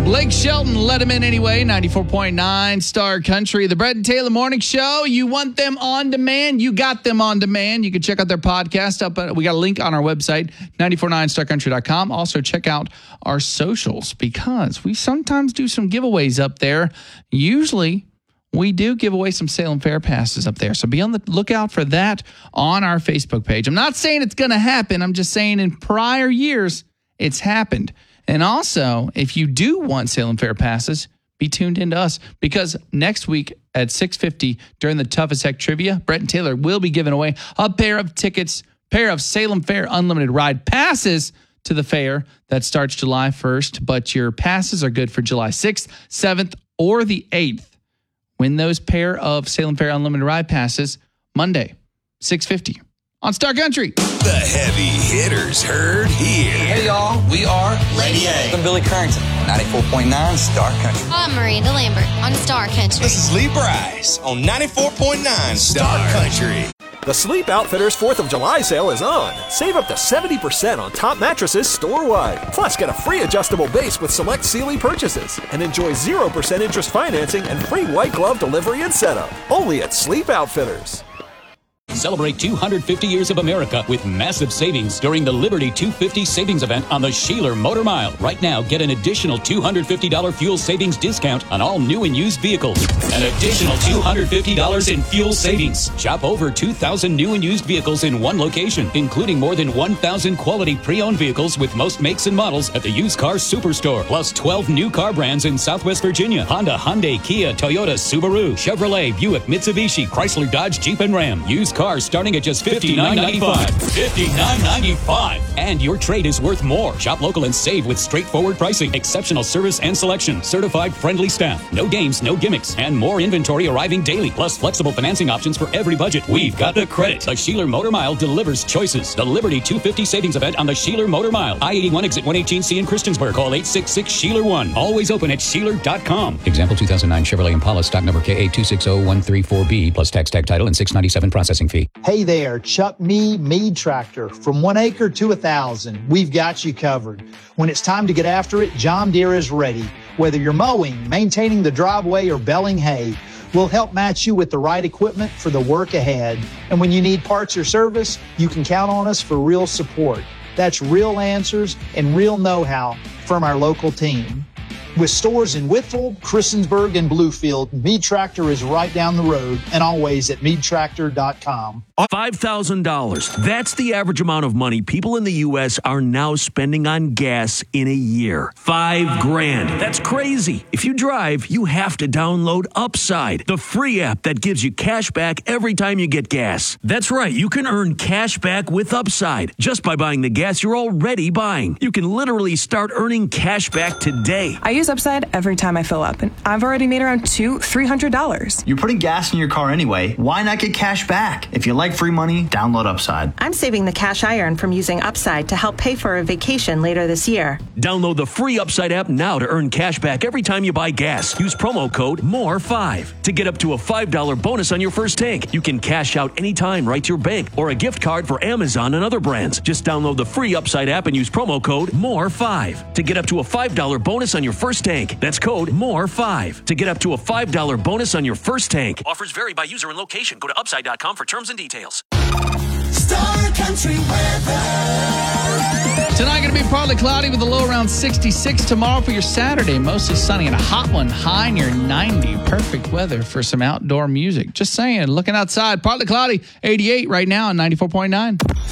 Blake Shelton, let him in anyway. 94.9 Star Country. The Brett and Taylor Morning Show. You want them on demand? You got them on demand. You can check out their podcast up. We got a link on our website, 949starcountry.com. Also check out our socials because we sometimes do some giveaways up there. Usually we do give away some Salem Fair passes up there. So be on the lookout for that on our Facebook page. I'm not saying it's going to happen. I'm just saying in prior years it's happened. And also, if you do want Salem Fair passes, be tuned into us because next week at 6:50 during the Toughest Heck Trivia, Brett and Taylor will be giving away a pair of Salem Fair Unlimited Ride passes to the fair that starts July 1st, but your passes are good for July 6th, 7th, or the 8th. Win those pair of Salem Fair Unlimited Ride passes Monday, 6:50 on Star Country. The heavy hitters heard here. Hey, y'all. We are Lady A. I'm Billy Currington, 94.9 Star Country. I'm Miranda Lambert on Star Country. This is Lee Bryce on 94.9 Star Country. The Sleep Outfitters 4th of July sale is on. Save up to 70% on top mattresses store-wide. Plus, get a free adjustable base with select Sealy purchases. And enjoy 0% interest financing and free white glove delivery and setup. Only at Sleep Outfitters. Celebrate 250 years of America with massive savings during the Liberty 250 savings event on the Sheeler Motor Mile. Right now, get an additional $250 fuel savings discount on all new and used vehicles. An additional $250 in fuel savings. Shop over 2,000 new and used vehicles in one location, including more than 1,000 quality pre-owned vehicles with most makes and models at the Used Car Superstore. Plus 12 new car brands in Southwest Virginia. Honda, Hyundai, Kia, Toyota, Subaru, Chevrolet, Buick, Mitsubishi, Chrysler, Dodge, Jeep, and Ram. Used cars starting at just $59.95. $59.95. And your trade is worth more. Shop local and save with straightforward pricing, exceptional service and selection, certified friendly staff, no games, no gimmicks, and more inventory arriving daily, plus flexible financing options for every budget. We've got the credit. The Sheeler Motor Mile delivers choices. The Liberty 250 savings event on the Sheeler Motor Mile. I-81 exit 118C in Christiansburg. Call 866-SHEELER1. Always open at Sheeler.com. Example 2009 Chevrolet Impala stock number KA260134B plus tax tag title and $697 processing fee. Hey there, Chuck Mead Tractor. From 1 acre to 1,000, we've got you covered. When it's time to get after it, John Deere is ready. Whether you're mowing, maintaining the driveway, or baling hay, we'll help match you with the right equipment for the work ahead. And when you need parts or service, you can count on us for real support. That's real answers and real know-how from our local team. With stores in Whitfield, Christiansburg, and Bluefield, Mead Tractor is right down the road and always at meadtractor.com. $5,000. That's the average amount of money people in the U.S. are now spending on gas in a year. $5,000. That's crazy. If you drive, you have to download Upside, the free app that gives you cash back every time you get gas. That's right. You can earn cash back with Upside just by buying the gas you're already buying. You can literally start earning cash back today. I use Upside every time I fill up, and I've already made around $300. You're putting gas in your car anyway. Why not get cash back? If you like free money, download Upside. I'm saving the cash I earn from using Upside to help pay for a vacation later this year. Download the free Upside app now to earn cash back every time you buy gas. Use promo code MORE5 to get up to a $5 bonus on your first tank. You can cash out anytime right to your bank or a gift card for Amazon and other brands. Just download the free Upside app and use promo code MORE5 to get up to a $5 bonus on your first tank. That's code MORE5 to get up to a $5 bonus on your first tank. Offers vary by user and location. Go to upside.com for terms and details. Star Country weather. Tonight going to be partly cloudy with a low around 66. Tomorrow for your Saturday, mostly sunny and a hot one, high near 90. Perfect weather for some outdoor music. Just saying, looking outside, partly cloudy, 88 right now and 94.9.